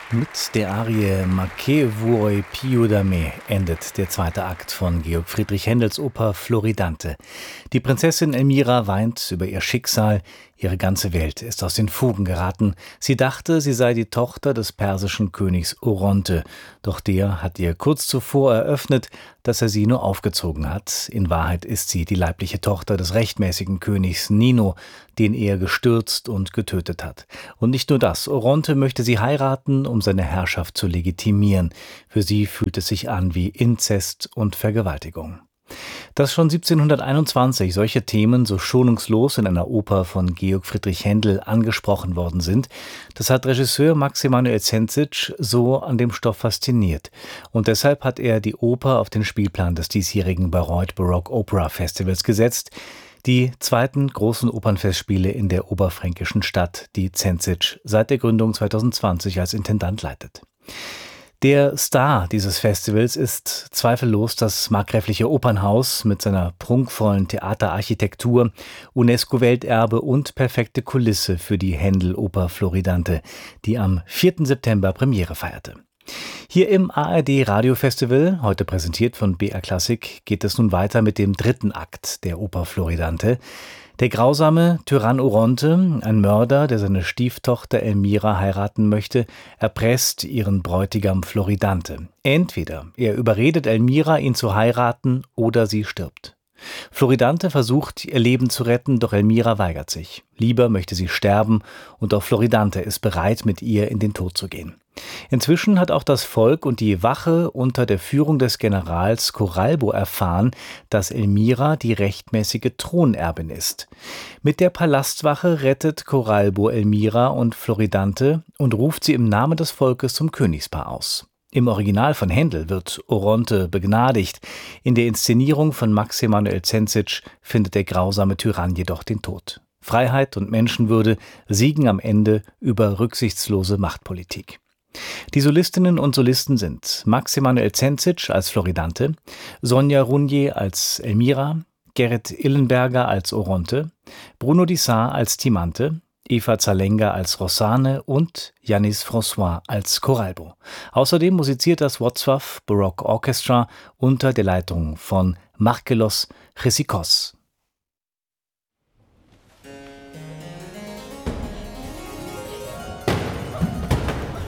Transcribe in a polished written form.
Mit der Arie Ma che vuoi più da me endet der zweite Akt von Georg Friedrich Händels Oper Floridante. Die Prinzessin Elmira weint über ihr Schicksal, ihre ganze Welt ist aus den Fugen geraten. Sie dachte, sie sei die Tochter des persischen Königs Oronte, doch der hat ihr kurz zuvor eröffnet, dass er sie nur aufgezogen hat. In Wahrheit ist sie die leibliche Tochter des rechtmäßigen Königs Nino, den er gestürzt und getötet hat. Und nicht nur das, Oronte möchte sie heiraten, um seine Herrschaft zu legitimieren. Für sie fühlt es sich an wie Inzest und Vergewaltigung. Dass schon 1721 solche Themen so schonungslos in einer Oper von Georg Friedrich Händel angesprochen worden sind, das hat Regisseur Max Emanuel Zenzic so an dem Stoff fasziniert. Und deshalb hat er die Oper auf den Spielplan des diesjährigen Bayreuth Baroque Opera Festivals gesetzt, die zweiten großen Opernfestspiele in der oberfränkischen Stadt, die Zenzic seit der Gründung 2020 als Intendant leitet. Der Star dieses Festivals ist zweifellos das markgräfliche Opernhaus mit seiner prunkvollen Theaterarchitektur, UNESCO-Welterbe und perfekte Kulisse für die Händel-Oper Floridante, die am 4. September Premiere feierte. Hier im ARD-Radio-Festival, heute präsentiert von BR Klassik, geht es nun weiter mit dem dritten Akt der Oper Floridante. Der grausame Tyrann Oronte, ein Mörder, der seine Stieftochter Elmira heiraten möchte, erpresst ihren Bräutigam Floridante. Entweder er überredet Elmira, ihn zu heiraten, oder sie stirbt. Floridante versucht, ihr Leben zu retten, doch Elmira weigert sich. Lieber möchte sie sterben und auch Floridante ist bereit, mit ihr in den Tod zu gehen. Inzwischen hat auch das Volk und die Wache unter der Führung des Generals Coralbo erfahren, dass Elmira die rechtmäßige Thronerbin ist. Mit der Palastwache rettet Coralbo Elmira und Floridante und ruft sie im Namen des Volkes zum Königspaar aus. Im Original von Händel wird Oronte begnadigt. In der Inszenierung von Max Emanuel Zenzic findet der grausame Tyrann jedoch den Tod. Freiheit und Menschenwürde siegen am Ende über rücksichtslose Machtpolitik. Die Solistinnen und Solisten sind Max Emanuel Zenzic als Floridante, Sonja Runje als Elmira, Gerrit Illenberger als Oronte, Bruno Dissart als Timante, Eva Zalenga als Rossane und Yannis François als Coralbo. Außerdem musiziert das Wrocław Baroque Orchestra unter der Leitung von Markelos Chrysikos.